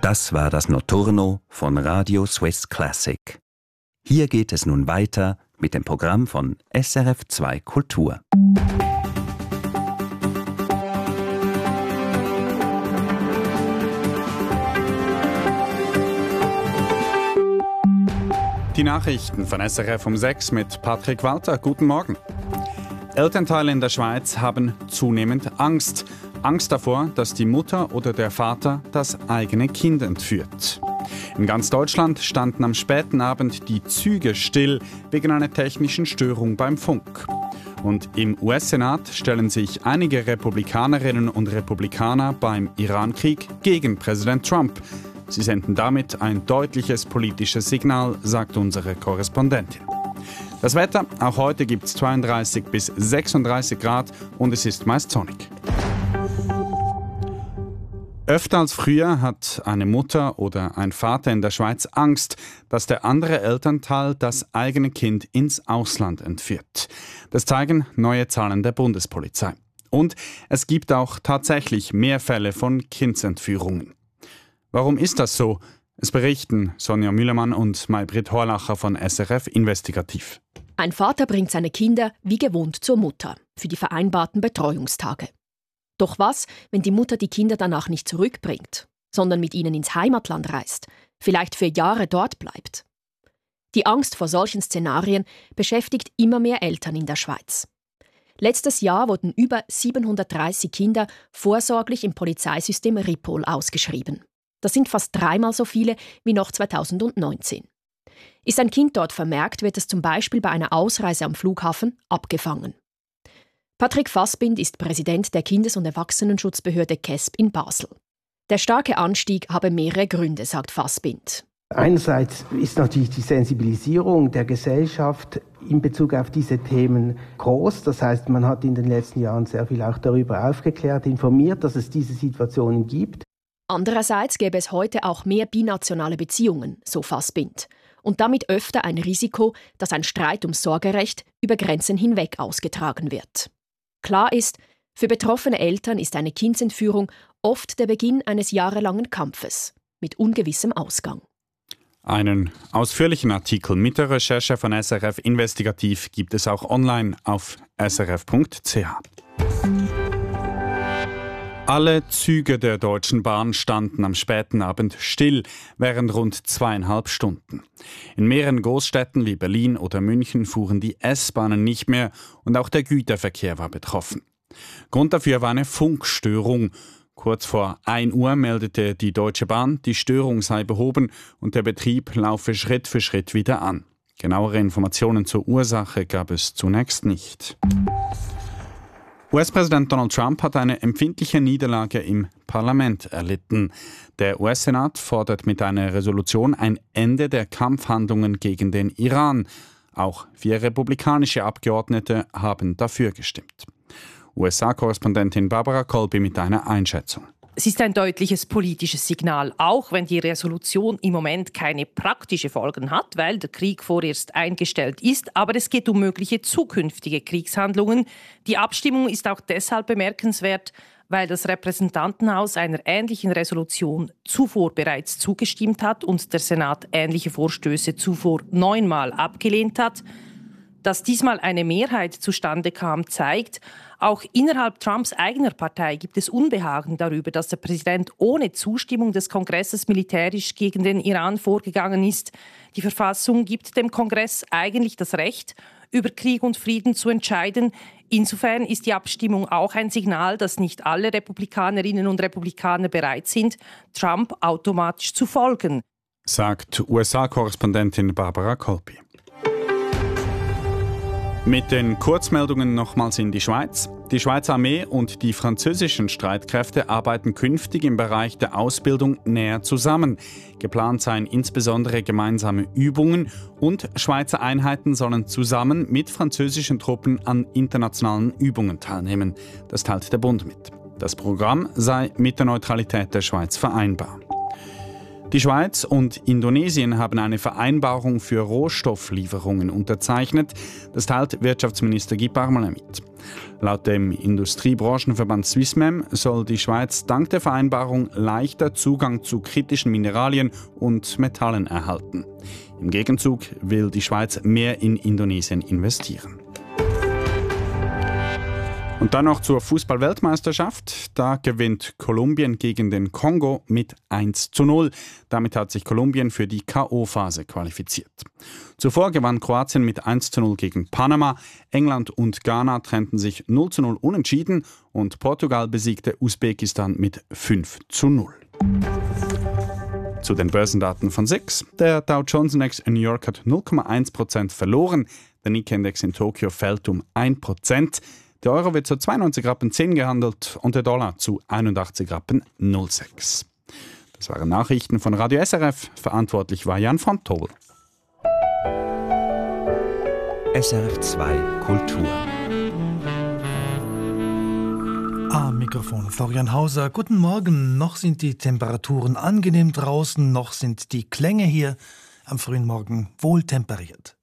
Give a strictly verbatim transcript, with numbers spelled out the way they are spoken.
Das war das Notturno von Radio Swiss Classic. Hier geht es nun weiter mit dem Programm von S R F zwei Kultur. Die Nachrichten von S R F um sechs mit Patrick Walter. Guten Morgen. Elternteile in der Schweiz haben zunehmend Angst. Angst davor, dass die Mutter oder der Vater das eigene Kind entführt. In ganz Deutschland standen am späten Abend die Züge still wegen einer technischen Störung beim Funk. Und im U S-Senat stellen sich einige Republikanerinnen und Republikaner beim Iran-Krieg gegen Präsident Trump. Sie senden damit ein deutliches politisches Signal, sagt unsere Korrespondentin. Das Wetter, auch heute gibt es zweiunddreißig bis sechsunddreißig Grad und es ist meist sonnig. Öfter als früher hat eine Mutter oder ein Vater in der Schweiz Angst, dass der andere Elternteil das eigene Kind ins Ausland entführt. Das zeigen neue Zahlen der Bundespolizei. Und es gibt auch tatsächlich mehr Fälle von Kindsentführungen. Warum ist das so? Es berichten Sonja Müllermann und Maybrit Horlacher von S R F Investigativ. Ein Vater bringt seine Kinder wie gewohnt zur Mutter für die vereinbarten Betreuungstage. Doch was, wenn die Mutter die Kinder danach nicht zurückbringt, sondern mit ihnen ins Heimatland reist, vielleicht für Jahre dort bleibt? Die Angst vor solchen Szenarien beschäftigt immer mehr Eltern in der Schweiz. Letztes Jahr wurden über siebenhundertdreißig Kinder vorsorglich im Polizeisystem Ripoll ausgeschrieben. Das sind fast dreimal so viele wie noch zweitausendneunzehn. Ist ein Kind dort vermerkt, wird es zum Beispiel bei einer Ausreise am Flughafen abgefangen. Patrick Fassbind ist Präsident der Kindes- und Erwachsenenschutzbehörde K E S B in Basel. Der starke Anstieg habe mehrere Gründe, sagt Fassbind. Einerseits ist natürlich die Sensibilisierung der Gesellschaft in Bezug auf diese Themen groß. Das heißt, man hat in den letzten Jahren sehr viel auch darüber aufgeklärt, informiert, dass es diese Situationen gibt. Andererseits gäbe es heute auch mehr binationale Beziehungen, so Fassbind. Und damit öfter ein Risiko, dass ein Streit ums Sorgerecht über Grenzen hinweg ausgetragen wird. Klar ist, für betroffene Eltern ist eine Kindsentführung oft der Beginn eines jahrelangen Kampfes mit ungewissem Ausgang. Einen ausführlichen Artikel mit der Recherche von S R F Investigativ gibt es auch online auf s r f punkt c h. Alle Züge der Deutschen Bahn standen am späten Abend still während rund zweieinhalb Stunden. In mehreren Großstädten wie Berlin oder München fuhren die S-Bahnen nicht mehr und auch der Güterverkehr war betroffen. Grund dafür war eine Funkstörung. Kurz vor ein Uhr meldete die Deutsche Bahn, die Störung sei behoben und der Betrieb laufe Schritt für Schritt wieder an. Genauere Informationen zur Ursache gab es zunächst nicht. U S-Präsident Donald Trump hat eine empfindliche Niederlage im Parlament erlitten. Der U S-Senat fordert mit einer Resolution ein Ende der Kampfhandlungen gegen den Iran. Auch vier republikanische Abgeordnete haben dafür gestimmt. U S A-Korrespondentin Barbara Colby mit einer Einschätzung. Es ist ein deutliches politisches Signal, auch wenn die Resolution im Moment keine praktischen Folgen hat, weil der Krieg vorerst eingestellt ist. Aber es geht um mögliche zukünftige Kriegshandlungen. Die Abstimmung ist auch deshalb bemerkenswert, weil das Repräsentantenhaus einer ähnlichen Resolution zuvor bereits zugestimmt hat und der Senat ähnliche Vorstöße zuvor neunmal abgelehnt hat. Dass diesmal eine Mehrheit zustande kam, zeigt, auch innerhalb Trumps eigener Partei gibt es Unbehagen darüber, dass der Präsident ohne Zustimmung des Kongresses militärisch gegen den Iran vorgegangen ist. Die Verfassung gibt dem Kongress eigentlich das Recht, über Krieg und Frieden zu entscheiden. Insofern ist die Abstimmung auch ein Signal, dass nicht alle Republikanerinnen und Republikaner bereit sind, Trump automatisch zu folgen, sagt U S A-Korrespondentin Barbara Colby. Mit den Kurzmeldungen nochmals in die Schweiz. Die Schweizer Armee und die französischen Streitkräfte arbeiten künftig im Bereich der Ausbildung näher zusammen. Geplant seien insbesondere gemeinsame Übungen und Schweizer Einheiten sollen zusammen mit französischen Truppen an internationalen Übungen teilnehmen. Das teilt der Bund mit. Das Programm sei mit der Neutralität der Schweiz vereinbar. Die Schweiz und Indonesien haben eine Vereinbarung für Rohstofflieferungen unterzeichnet. Das teilt Wirtschaftsminister Guy Parmelin mit. Laut dem Industriebranchenverband Swissmem soll die Schweiz dank der Vereinbarung leichter Zugang zu kritischen Mineralien und Metallen erhalten. Im Gegenzug will die Schweiz mehr in Indonesien investieren. Und dann noch zur Fußball-Weltmeisterschaft. Da gewinnt Kolumbien gegen den Kongo mit eins zu null. Damit hat sich Kolumbien für die K O-Phase qualifiziert. Zuvor gewann Kroatien mit eins zu null gegen Panama. England und Ghana trennten sich null zu null unentschieden und Portugal besiegte Usbekistan mit fünf zu null. Zu den Börsendaten von S I X. Der Dow Jones Index in New York hat null Komma eins Prozent verloren. Der Nikkei-Index in Tokio fällt um ein Prozent. Der Euro wird zu zweiundneunzig Rappen zehn gehandelt und der Dollar zu einundachtzig Rappen null sechs. Das waren Nachrichten von Radio S R F. Verantwortlich war Jan von Tobel. S R F zwei Kultur. Am Mikrofon Florian Hauser. Guten Morgen. Noch sind die Temperaturen angenehm draußen, noch sind die Klänge hier am frühen Morgen wohltemperiert.